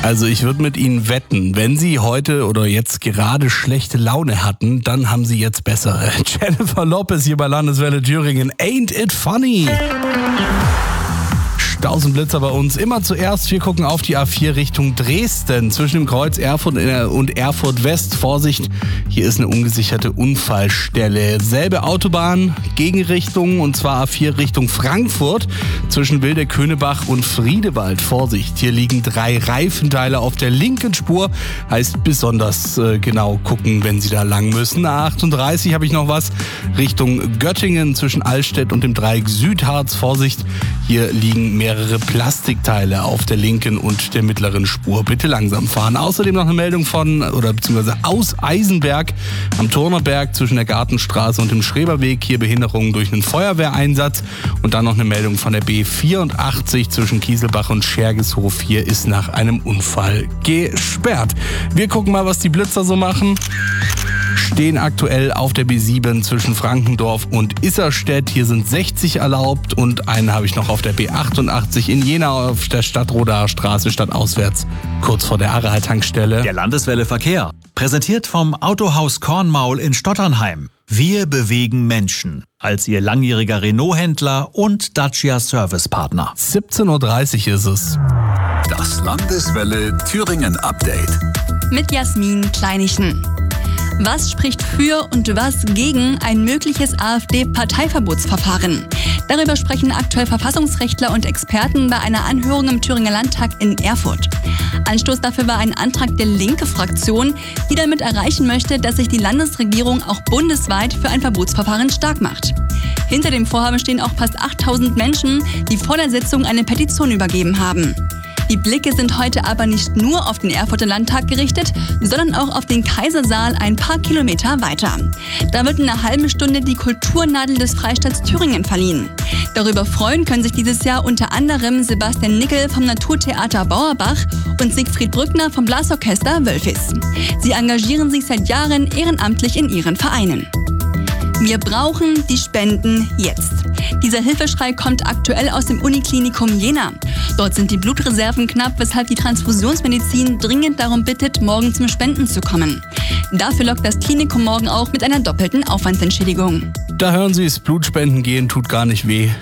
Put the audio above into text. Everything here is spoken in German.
Also ich würde mit Ihnen wetten, wenn Sie heute oder jetzt gerade schlechte Laune hatten, dann haben Sie jetzt bessere. Jennifer Lopez hier bei Landeswelle Thüringen. Ain't it funny? Staus und Blitzer bei uns. Immer zuerst, wir gucken auf die A4 Richtung Dresden. Zwischen dem Kreuz Erfurt und Erfurt West. Vorsicht, hier ist eine ungesicherte Unfallstelle. Selbe Autobahn, Gegenrichtung, und zwar A4 Richtung Frankfurt. Zwischen Wildeck-Köhnebach und Friedewald. Vorsicht, hier liegen 3 Reifenteile auf der linken Spur. Heißt besonders genau gucken, wenn Sie da lang müssen. A38 habe ich noch was. Richtung Göttingen zwischen Allstedt und dem Dreieck Südharz. Vorsicht, hier liegen mehrere Plastikteile auf der linken und der mittleren Spur. Bitte langsam fahren. Außerdem noch eine Meldung beziehungsweise aus Eisenberg am Turnerberg zwischen der Gartenstraße und dem Schreberweg. Hier Behinderungen durch einen Feuerwehreinsatz. Und dann noch eine Meldung von der B84 zwischen Kieselbach und Schergeshof. Hier ist nach einem Unfall gesperrt. Wir gucken mal, was die Blitzer so machen. Stehen aktuell auf der B7 zwischen Frankendorf und Isserstedt. Hier sind 60 erlaubt und einen habe ich noch auf der B88 in Jena auf der Stadtrodaer Straße stadtauswärts, kurz vor der Aral-Tankstelle. Der Landeswelle Verkehr, präsentiert vom Autohaus Kornmaul in Stotternheim. Wir bewegen Menschen als Ihr langjähriger Renault-Händler und Dacia-Servicepartner. 17:30 Uhr ist es. Das Landeswelle Thüringen Update. Mit Jasmin Kleinichen. Was spricht für und was gegen ein mögliches AfD-Parteiverbotsverfahren? Darüber sprechen aktuell Verfassungsrechtler und Experten bei einer Anhörung im Thüringer Landtag in Erfurt. Anstoß dafür war ein Antrag der Linke-Fraktion, die damit erreichen möchte, dass sich die Landesregierung auch bundesweit für ein Verbotsverfahren stark macht. Hinter dem Vorhaben stehen auch fast 8000 Menschen, die vor der Sitzung eine Petition übergeben haben. Die Blicke sind heute aber nicht nur auf den Erfurter Landtag gerichtet, sondern auch auf den Kaisersaal ein paar Kilometer weiter. Da wird in einer halben Stunde die Kulturnadel des Freistaats Thüringen verliehen. Darüber freuen können sich dieses Jahr unter anderem Sebastian Nickel vom Naturtheater Bauerbach und Siegfried Brückner vom Blasorchester Wölfis. Sie engagieren sich seit Jahren ehrenamtlich in ihren Vereinen. Wir brauchen die Spenden jetzt. Dieser Hilfeschrei kommt aktuell aus dem Uniklinikum Jena. Dort sind die Blutreserven knapp, weshalb die Transfusionsmedizin dringend darum bittet, morgen zum Spenden zu kommen. Dafür lockt das Klinikum morgen auch mit einer doppelten Aufwandsentschädigung. Da hören Sie es, Blutspenden gehen tut gar nicht weh.